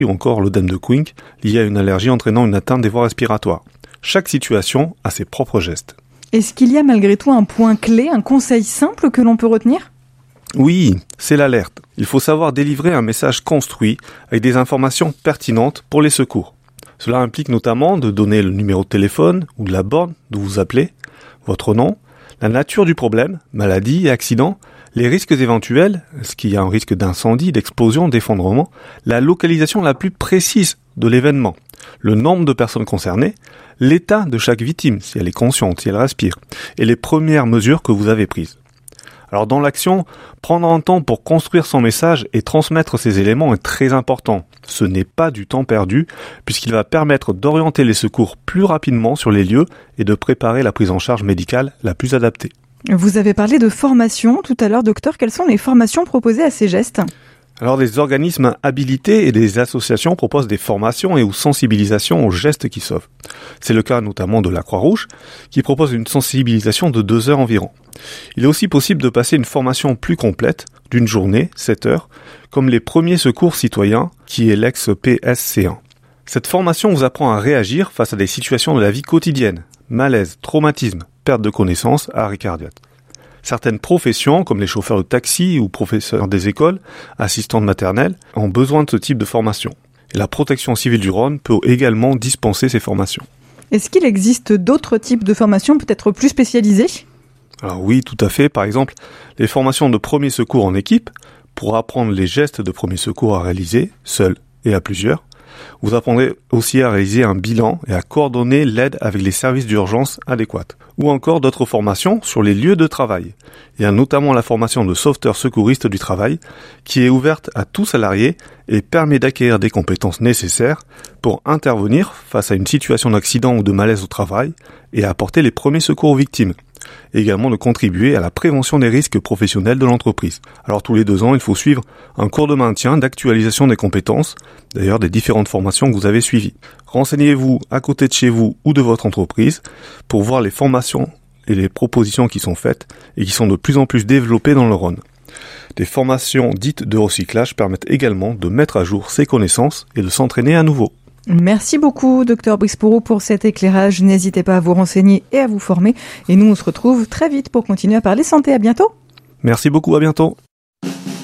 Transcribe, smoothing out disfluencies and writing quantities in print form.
ou encore l'œdème de Quincke lié à une allergie entraînant une atteinte des voies respiratoires. Chaque situation a ses propres gestes. Est-ce qu'il y a malgré tout un point clé, un conseil simple que l'on peut retenir ? Oui, c'est l'alerte. Il faut savoir délivrer un message construit avec des informations pertinentes pour les secours. Cela implique notamment de donner le numéro de téléphone ou de la borne d'où vous appelez, votre nom, la nature du problème, maladie et accident, les risques éventuels, est-ce qu'il y a un risque d'incendie, d'explosion, d'effondrement, la localisation la plus précise de l'événement, le nombre de personnes concernées, l'état de chaque victime, si elle est consciente, si elle respire, et les premières mesures que vous avez prises. Alors dans l'action, prendre un temps pour construire son message et transmettre ces éléments est très important. Ce n'est pas du temps perdu, puisqu'il va permettre d'orienter les secours plus rapidement sur les lieux et de préparer la prise en charge médicale la plus adaptée. Vous avez parlé de formation tout à l'heure, docteur. Quelles sont les formations proposées à ces gestes ? Alors des organismes habilités et des associations proposent des formations et ou sensibilisations aux gestes qui sauvent. C'est le cas notamment de la Croix-Rouge, qui propose une sensibilisation de 2 heures environ. Il est aussi possible de passer une formation plus complète, d'une journée, 7 heures, comme les premiers secours citoyens, qui est l'ex-PSC1. Cette formation vous apprend à réagir face à des situations de la vie quotidienne, malaise, traumatisme, perte de connaissance, arrêt cardiaque. Certaines professions, comme les chauffeurs de taxi ou professeurs des écoles, assistants de maternelle, ont besoin de ce type de formation. Et la protection civile du Rhône peut également dispenser ces formations. Est-ce qu'il existe d'autres types de formations peut-être plus spécialisées ? Alors oui, tout à fait. Par exemple, les formations de premier secours en équipe, pour apprendre les gestes de premier secours à réaliser, seul et à plusieurs. Vous apprendrez aussi à réaliser un bilan et à coordonner l'aide avec les services d'urgence adéquats. Ou encore d'autres formations sur les lieux de travail. Il y a notamment la formation de sauveteur secouriste du travail qui est ouverte à tout salarié et permet d'acquérir des compétences nécessaires pour intervenir face à une situation d'accident ou de malaise au travail et à apporter les premiers secours aux victimes. Et également de contribuer à la prévention des risques professionnels de l'entreprise. Alors tous les 2 ans, il faut suivre un cours de maintien, d'actualisation des compétences, d'ailleurs des différentes formations que vous avez suivies. Renseignez-vous à côté de chez vous ou de votre entreprise pour voir les formations et les propositions qui sont faites et qui sont de plus en plus développées dans le Rhône. Des formations dites de recyclage permettent également de mettre à jour ses connaissances et de s'entraîner à nouveau. Merci beaucoup, Dr Brice-Pourroux, pour cet éclairage. N'hésitez pas à vous renseigner et à vous former. Et nous, on se retrouve très vite pour continuer à parler santé. À bientôt. Merci beaucoup, à bientôt.